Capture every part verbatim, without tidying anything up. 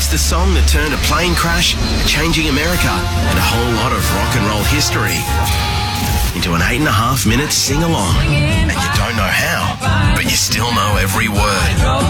It's the song that turned a plane crash, a changing America, and a whole lot of rock and roll history into an eight and a half minute sing-along. And you don't know how, but you still know every word.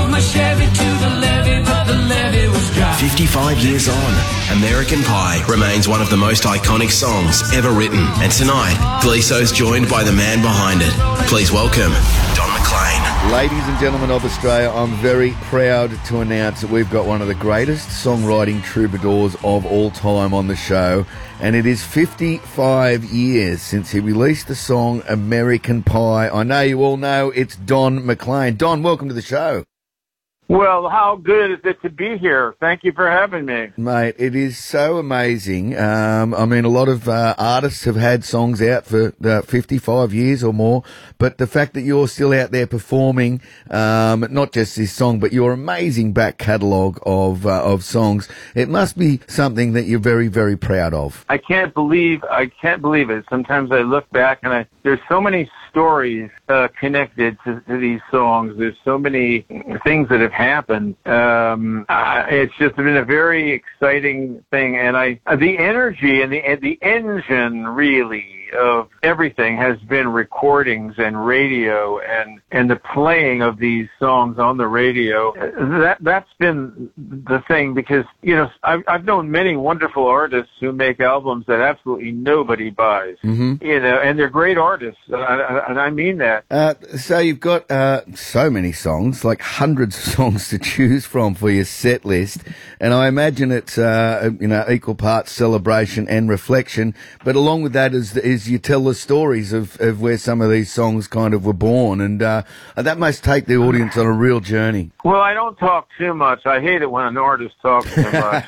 fifty-five years on, American Pie remains one of the most iconic songs ever written. And tonight, Gleeso's joined by the man behind it. Please welcome Don McLean. Ladies and gentlemen of Australia, I'm very proud to announce that we've got one of the greatest songwriting troubadours of all time on the show. And it is fifty-five years since he released the song American Pie. I know you all know it's Don McLean. Don, welcome to the show. Well, how good is it to be here? Thank you for having me. Mate, it is so amazing. Um, I mean, a lot of uh, artists have had songs out for uh, fifty-five years or more, but the fact that you're still out there performing, um, not just this song, but your amazing back catalogue of uh, of songs, it must be something that you're very, very proud of. I can't believe, I can't believe it. Sometimes I look back and I, there's so many stories uh, connected to, to these songs. There's so many things that have happened. Um, uh, it's just been a very exciting thing, and I the energy and the and the engine really of everything has been recordings and radio and and the playing of these songs on the radio. That that's been the thing, because you know I've, I've known many wonderful artists who make albums that absolutely nobody buys. Mm-hmm. You know, and they're great artists, and I mean that. Uh, so you've got uh, so many songs, like hundreds of songs to choose from for your set list, and I imagine it's uh, you know equal parts celebration and reflection. But along with that is is you tell the stories of, of where some of these songs kind of were born, and uh, that must take the audience on a real journey. Well, I don't talk too much. I hate it when an artist talks too much,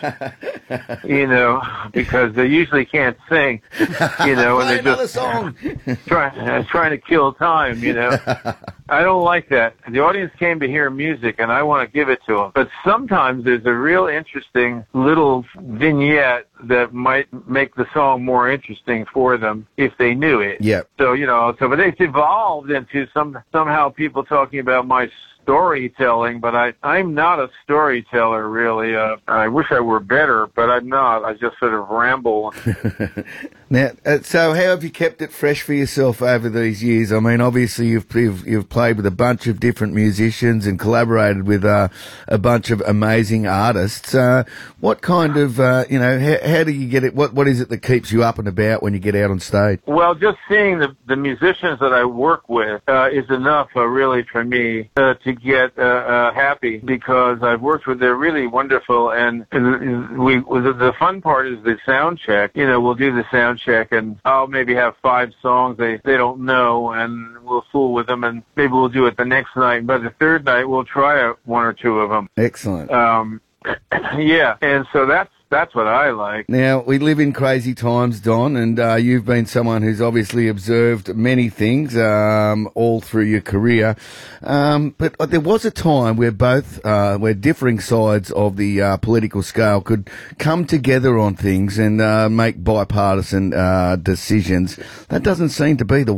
you know, because they usually can't sing, you know, and they're just song. trying, uh, trying to kill time, you know. I don't like that. The audience came to hear music, and I want to give it to them. But sometimes there's a real interesting little vignette that might make the song more interesting for them if they knew it. Yeah. So, you know, so but it's evolved into some somehow people talking about my storytelling, but I, I'm not a storyteller, really. Uh, I wish I were better, but I'm not. I just sort of ramble. Now, uh, so how have you kept it fresh for yourself over these years? I mean, obviously you've you've, you've played with a bunch of different musicians and collaborated with uh, a bunch of amazing artists. Uh, what kind of, uh, you know, how, how do you get it? What What is it that keeps you up and about when you get out on stage? Well, just seeing the, the musicians that I work with uh, is enough, uh, really, for me uh, to get uh, uh, happy, because I've worked with, they're really wonderful, and, and we the, the fun part is the sound check. You know, we'll do the sound check, and I'll maybe have five songs they they don't know, and we'll fool with them, and maybe we'll do it the next night. But the third night we'll try one or two of them. Excellent. Um, yeah, and so that's. That's what I like. Now, we live in crazy times, Don, and uh, you've been someone who's obviously observed many things um, all through your career. Um, but there was a time where both, uh, where differing sides of the uh, political scale could come together on things and uh, make bipartisan uh, decisions. That doesn't seem to be the